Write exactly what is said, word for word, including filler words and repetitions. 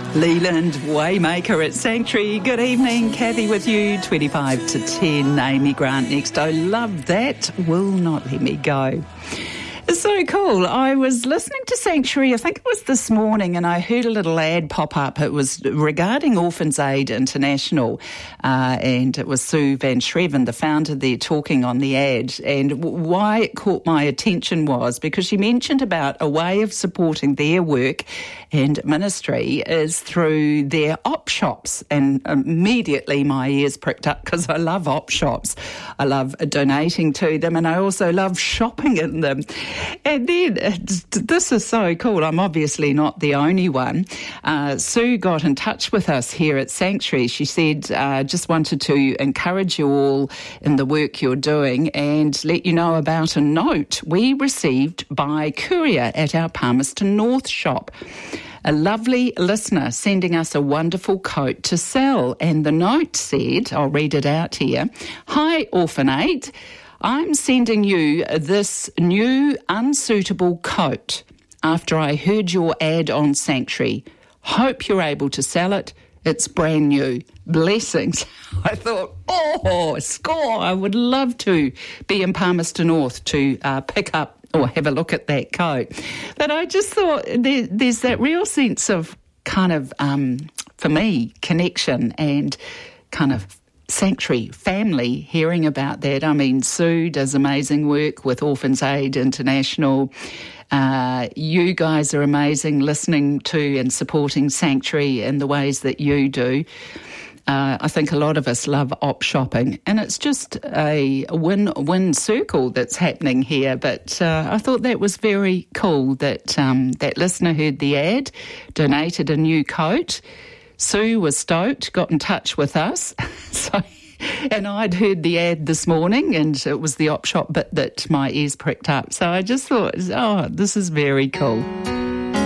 Leland Waymaker at Sanctuary. Good evening, Kathy with you, twenty-five to ten. Amy Grant next. I love that. Will not let me go. It's so cool. I was listening to Sanctuary, I think it was this morning, and I heard a little ad pop up. It was regarding Orphans Aid International, uh, and it was Sue Van Schreven, the founder there, talking on the ad. And w- why it caught my attention was because she mentioned about a way of supporting their work and ministry is through their op shops. And immediately my ears pricked up because I love op shops. I love donating to them, and I also love shopping in them. And then, this is so cool, I'm obviously not the only one. Uh, Sue got in touch with us here at Sanctuary. She said, uh, just wanted to encourage you all in the work you're doing and let you know about a note we received by courier at our Palmerston North shop. A lovely listener sending us a wonderful coat to sell. And the note said, I'll read it out here, "Hi, Orphan Aid. I'm sending you this new unsuitable coat after I heard your ad on Sanctuary. Hope you're able to sell it. It's brand new. Blessings." I thought, oh, score. I would love to be in Palmerston North to uh, pick up or have a look at that coat. But I just thought there, there's that real sense of kind of, um, for me, connection and kind of Sanctuary family hearing about that. I mean, Sue does amazing work with Orphans Aid International. Uh, you guys are amazing listening to and supporting Sanctuary in the ways that you do. Uh, I think a lot of us love op shopping, and it's just a win-win circle that's happening here. But uh, I thought that was very cool that um, that listener heard the ad, donated a new coat. Sue was stoked, got in touch with us. so, and I'd heard the ad this morning, and it was the op shop bit that my ears pricked up. So I just thought, oh, this is very cool.